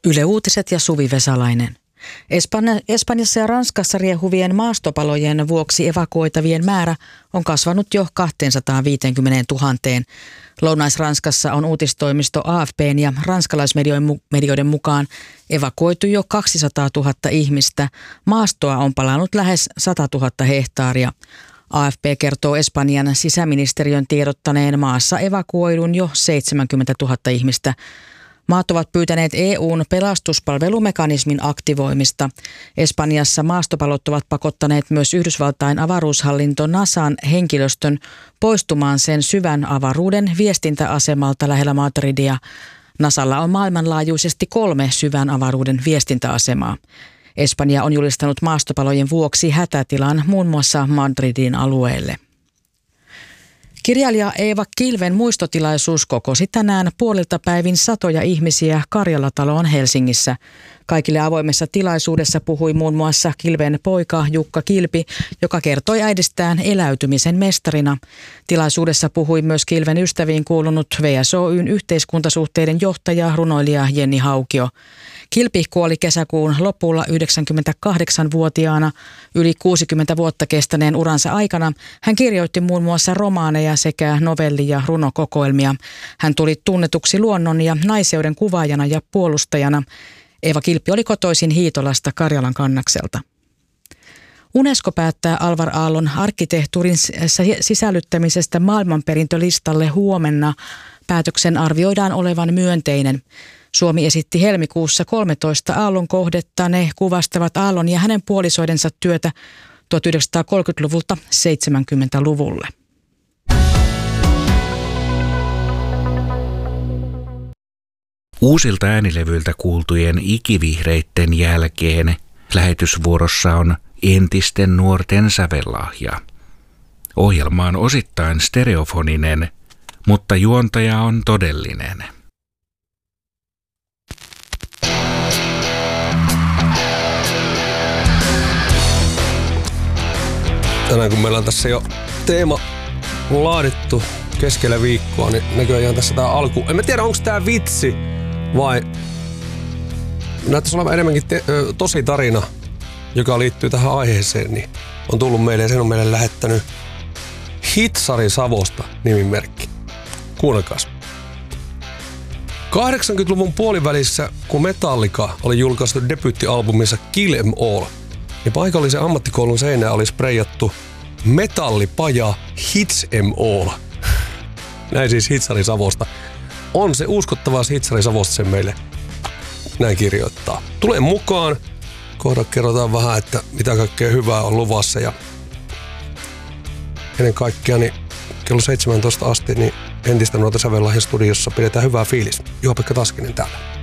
Yle Uutiset ja Suvi Vesalainen. Espanjassa ja Ranskassa riehuvien maastopalojen vuoksi evakuoitavien määrä on kasvanut jo 250 000. Lounais-Ranskassa on uutistoimisto AFP:n ja ranskalaismedioiden mukaan evakuoitu jo 200 000 ihmistä. Maastoa on palannut lähes 100 000 hehtaaria. AFP kertoo Espanjan sisäministeriön tiedottaneen maassa evakuoidun jo 70 000 ihmistä. Maat ovat pyytäneet EU:n pelastuspalvelumekanismin aktivoimista. Espanjassa maastopalot ovat pakottaneet myös Yhdysvaltain avaruushallinto NASAn henkilöstön poistumaan sen syvän avaruuden viestintäasemalta lähellä Madridia. NASAlla on maailmanlaajuisesti 3 syvän avaruuden viestintäasemaa. Espanja on julistanut maastopalojen vuoksi hätätilan muun muassa Madridin alueelle. Kirjailija Eeva Kilven muistotilaisuus kokosi tänään puolilta päivin satoja ihmisiä Karjalataloon Helsingissä. Kaikille avoimessa tilaisuudessa puhui muun muassa Kilven poika Jukka Kilpi, joka kertoi äidistään eläytymisen mestarina. Tilaisuudessa puhui myös Kilven ystäviin kuulunut VSOY:n yhteiskuntasuhteiden johtaja, runoilija Jenni Haukio. Kilpi kuoli kesäkuun lopulla 98-vuotiaana. Yli 60 vuotta kestäneen uransa aikana hän kirjoitti muun muassa romaaneja sekä novelli- ja runokokoelmia. Hän tuli tunnetuksi luonnon ja naiseuden kuvaajana ja puolustajana. Eeva Kilpi oli kotoisin Hiitolasta Karjalan kannakselta. UNESCO päättää Alvar Aallon arkkitehtuurin sisällyttämisestä maailmanperintölistalle huomenna. Päätöksen arvioidaan olevan myönteinen. Suomi esitti helmikuussa 13 Aallon kohdetta. Ne kuvastavat Aallon ja hänen puolisoidensa työtä 1930-luvulta 70-luvulle. Uusilta äänilevyiltä kuultujen ikivihreitten jälkeen lähetysvuorossa on entisten nuorten sävellahja. Ohjelma on osittain stereofoninen, mutta juontaja on todellinen. Tänään kun meillä on tässä jo teema laadittu keskellä viikkoa, niin näköjään tässä tää alku. En mä tiedä, onko tää vitsi vai näyttäisi olevan enemmänkin tosi tarina, joka liittyy tähän aiheeseen, niin on tullut meille ja sen on meille lähettänyt Hitsari Savosta nimimerkki. Kuunnelkaas. 80-luvun puolivälissä, kun Metallica oli julkaistu debyyttialbuminsa Kill 'Em All, niin paikallisen ammattikoulun seinään oli spreijattu metallipaja Hits 'Em All. Näin siis Hitsari Savosta. On se uskottavaa Hitsari Savosta sen meille näin kirjoittaa. Tule mukaan. Kohta kerrotaan vähän, että mitä kaikkea hyvää on luvassa. Ja ennen kaikkea niin kello 17 asti niin entistä nuorta sävellahja studiossa pidetään hyvää fiilis. Juha-Pekka Taskinen täällä.